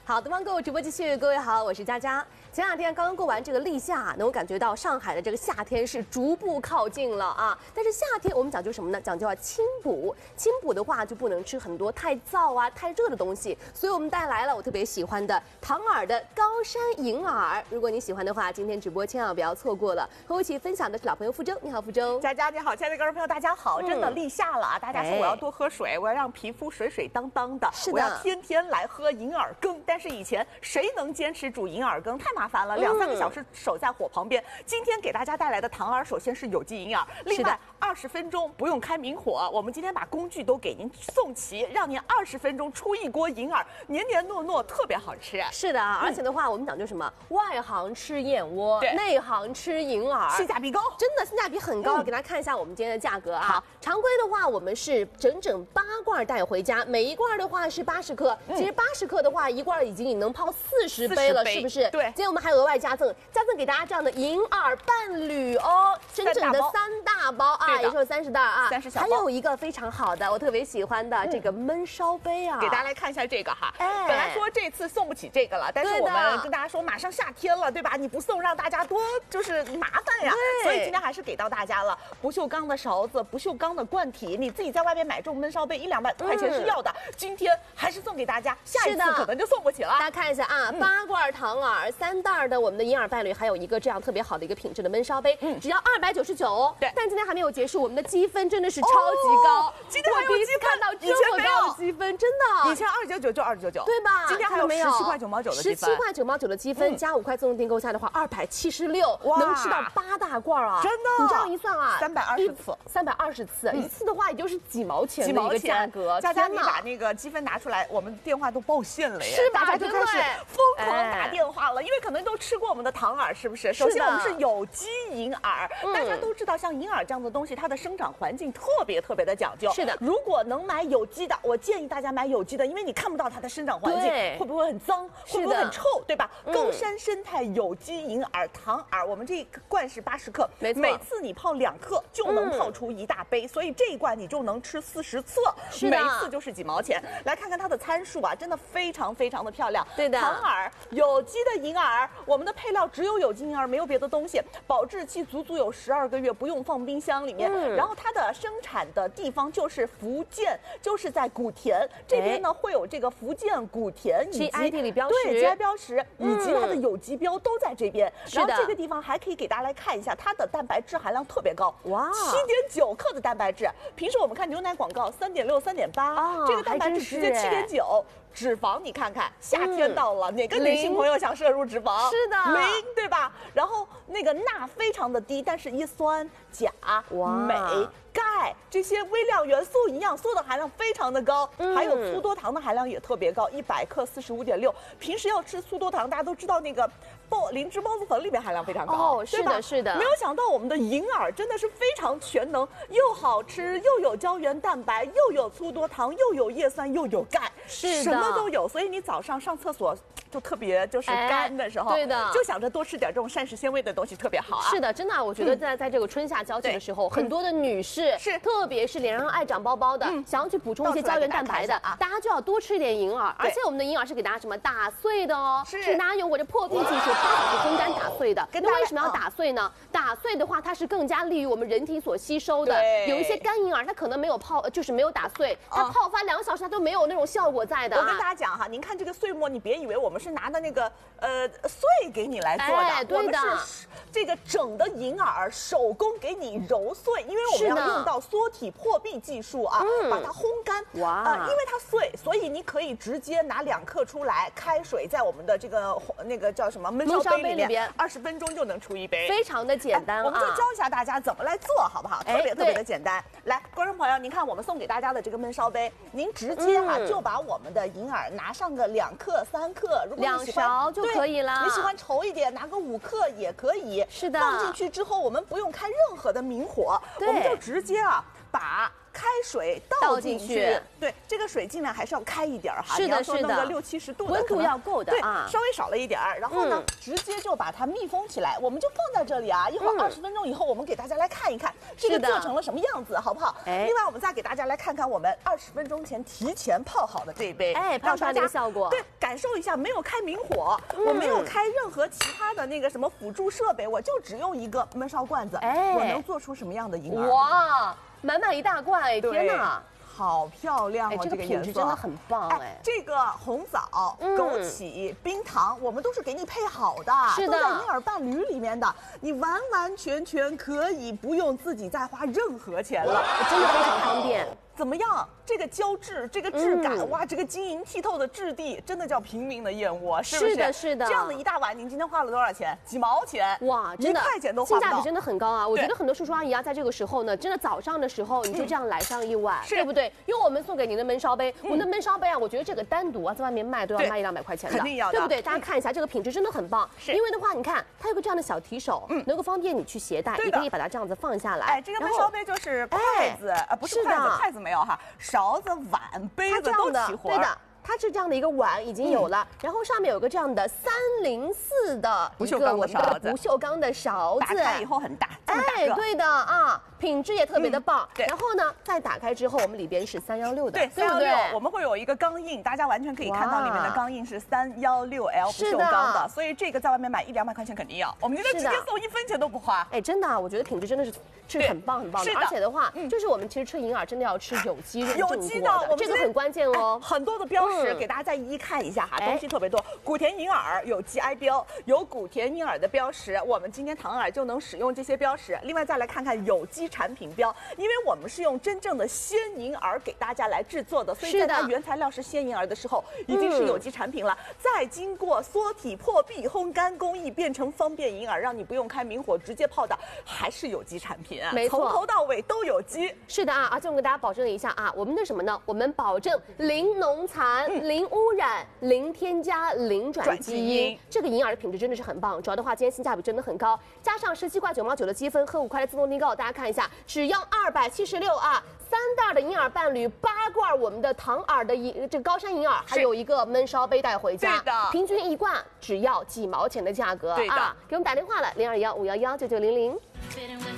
好，东方购物直播继续，各位好，我是佳佳。前两天刚刚过完这个立夏，能够感觉到上海的这个夏天是逐步靠近了啊。但是夏天我们讲究什么呢？讲究清补。清补的话就不能吃很多太燥啊、太热的东西，所以我们带来了我特别喜欢的唐尔的高山银耳。如果你喜欢的话，今天直播千万不要错过了。和我一起分享的是老朋友傅周，你好，傅周。 佳佳你好，亲爱的观众朋友大家好。真的立夏了啊，大家说我要多喝水，我要让皮肤水水当当的， 是的， 我要天天来喝银耳羹。但是以前谁能坚持煮银耳羹？太麻烦了，2、3个小时守在火旁边。今天给大家带来的唐尔，首先是有机银耳，另外20分钟不用开明火。我们今天把工具都给您送齐，让您20分钟出一锅银耳，黏黏糯糯，特别好吃。 是的啊，而且的话，我们讲究什么？外行吃燕窝，内行吃银耳， 性价比高， 真的性价比很高。给大家看一下我们今天的价格啊。好，常规的话，我们是整整8罐带回家，每一罐的话是80克。其实80克的话，一罐已经能泡40杯了，是不是？ 对。 今天我们还额外加赠给大家这样的银耳伴侣哦，真正的3大包啊，也就是30袋啊 ，30小包。 还有一个非常好的，我特别喜欢的这个焖烧杯啊， 给大家来看一下这个哈。本来说这次送不起这个了，但是我们跟大家说马上夏天了，对吧？你不送让大家多就是麻烦呀，所以今天还是给到大家了。不锈钢的勺子，不锈钢的罐体，你自己在外面买这种焖烧杯100-200块钱是要的，今天还是送给大家，下一次可能就送不起了。 大家看一下啊，8罐唐尔，3袋的我们的银耳伴侣，还有一个这样特别好的一个品质的焖烧杯，只要299。对，但今天还没有结束，我们的积分真的是超级高。 今天还有积分， 看到这么高的积分，真的。 以前299就299， 对吧？ 今天还有17块9毛9的积分 ，17块9毛9的积分，加5块自动订购下的话，276，能吃到8大罐啊！ 真的， 你这样一算啊 ，320次 ，320次，一次的话也就是几毛钱的一个价格。 佳佳，你把那个积分拿出来，我们电话都报线了耶， 是吧？ 大家就开始疯狂打电话了，因为可能都吃过我们的唐尔，是不是？首先我们是有机银耳，大家都知道，像银耳这样的东西，它的生长环境特别的讲究。 是的， 如果能买有机的，我建议大家买有机的，因为你看不到它的生长环境，会不会很脏，会不会很臭，对吧？高山生态有机银耳唐尔，我们这一罐是80克，没错，每次你泡2克就能泡出1大杯，所以这一罐你就能吃40次，每次就是几毛钱。来看看它的参数啊，真的非常的漂亮。 对的， 唐尔有机的银耳，我们的配料只有有机银耳，没有别的东西，保质期足有12个月，不用放冰箱里面。然后它的生产的地方就是福建，就是在古田这边呢，会有这个福建古田以及 GI 地理标识， 对 GI 标识以及它的有机标都在这边。然后这个地方还可以给大家来看一下，它的蛋白质含量特别高，哇，7.9克的蛋白质。平时我们看牛奶广告3.6、3.8，这个蛋白质直接7.9。脂肪你看看，夏天到了，哪个女性朋友想摄入脂肪？ 是的 ，0，对吧？然后那个钠非常的低，但是叶酸、钾、镁、钙这些微量元素、营养素的含量非常的高，还有粗多糖的含量也特别高，100克45.6。平时要吃粗多糖，大家都知道那个灵芝孢子粉里面含量非常高， 是的，是的。 没有想到我们的银耳真的是非常全能，又好吃，又有胶原蛋白，又有粗多糖，又有叶酸，又有钙， 是的， 什么都有。所以你早上上厕所就特别就是干的时候， 对的， 就想着多吃点这种膳食纤维的东西特别好啊。 是的，真的，我觉得在这个春夏交际的时候，很多的女士特别是脸上爱长包包的，想要去补充一些胶原蛋白的，大家就要多吃一点银耳。而且我们的银耳是给大家什么打碎的哦，是大家用我这破壁技术8小时风干打碎的。那为什么要打碎呢？打碎的话，它是更加利于我们人体所吸收的。有一些干银耳，它可能没有泡，就是没有打碎，它泡发2小时它都没有那种效果在的。 我跟大家讲哈，您看这个碎末，你别以为我们是拿的那个碎给你来做的， 对的， 我们是这个整的银耳手工给你揉碎，因为我们要用到缩体破壁技术啊，把它烘干。哇，因为它碎，所以你可以直接拿2克出来，开水在我们的这个那个叫什么焖烧杯里面，20分钟就能出1杯， 非常的简单啊。 我们就教一下大家怎么来做，好不好？特别的简单。来，观众朋友，您看我们送给大家的这个焖烧杯，您直接就把我们的银耳拿上个2克、3克，如果你喜欢 2勺就可以了。 你喜欢稠一点，拿个5克也可以。 是的， 放进去之后，我们不用开任何的明火，我们就直接把开水倒进去，对，这个水尽量还是要开一点哈。 是的， 是的，弄个60-70度的， 温度要够的啊， 稍微少了一点儿。然后呢，直接就把它密封起来，我们就放在这里啊。一会儿20分钟以后，我们给大家来看一看这个做成了什么样子，好不好？另外，我们再给大家来看看我们20分钟前提前泡好的这一杯， 泡出来这个效果， 对，感受一下，没有开明火，我没有开任何其他的那个什么辅助设备，我就只用一个焖烧罐子，我能做出什么样的银耳？ 哇！满满一大罐，天哪， 好漂亮哦！ 这个品质真的很棒哎。 这个红枣、枸杞、冰糖，我们都是给你配好的， 是的， 都在银耳伴侣里面的，你完完全全可以不用自己再花任何钱了， 真的非常方便。 怎么样？这个胶质，这个质感，哇，这个晶莹剔透的质地，真的叫平民的燕窝，是不是？ 是的，是的。 这样的一大碗，您今天花了多少钱？几毛钱？ 哇，真的 1块钱都花不到， 性价比真的很高啊！我觉得很多叔叔阿姨啊，在这个时候呢，真的早上的时候你就这样来上一碗，对不对？因为我们送给您的焖烧杯，我们的焖烧杯啊，我觉得这个单独啊，在外面卖都要卖100-200块钱的， 肯定要的， 对不对？大家看一下，这个品质真的很棒。是，因为的话，你看它有个这样的小提手，能够方便你去携带，你可以把它这样子放下来。 哎，这个焖烧杯就是筷子，不是筷子，筷子没有哈，勺子、碗、杯子都齐活。 对的。它是这样的一个碗已经有了，然后上面有个这样的304的不锈钢的勺子， 不锈钢的勺子， 打开以后很大， 哎，对的啊，品质也特别的棒。然后呢，再打开之后，我们里边是316的， 对，316，我们会有一个钢印，大家完全可以看到里面的钢印是316L 不锈钢的，所以这个在外面买100-200块钱肯定要，我们今天直接送1分钱都不花。 哎，真的，我觉得品质真的是很棒很棒的，而且的话，就是我们其实吃银耳真的要吃有机认证过的，这个很关键哦。 很多的标识。给大家再一一看一下哈，东西特别多。古田银耳有 GI 标，有古田银耳的标识，我们今天糖耳就能使用这些标识。另外再来看看有机产品标，因为我们是用真正的鲜银耳给大家来制作的，所以在它原材料是鲜银耳的时候，已经是有机产品了。再经过缩体、破壁、烘干工艺，变成方便银耳，让你不用开明火直接泡的，还是有机产品啊， 没错， 从头到尾都有机。 是的啊，而且我跟大家保证了一下啊，我们的什么呢？我们保证零农残。零污染、零添加、零转基因，这个银耳的品质真的是很棒。主要的话，今天性价比真的很高，加上17块9毛9的积分，喝5块的自动订购，大家看一下，只要276啊，3袋的银耳伴侣，8罐我们的糖耳的这个高山银耳，还有一个焖烧杯带回家，平均1罐只要几毛钱的价格，对的，给我们打电话了，0215119900。